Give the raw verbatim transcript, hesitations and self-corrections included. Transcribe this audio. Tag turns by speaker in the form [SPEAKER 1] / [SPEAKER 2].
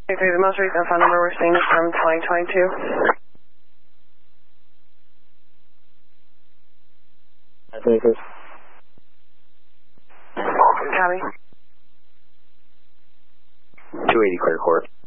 [SPEAKER 1] The most recent phone number we're seeing is from twenty twenty-two. Copy.
[SPEAKER 2] two eighty clear court.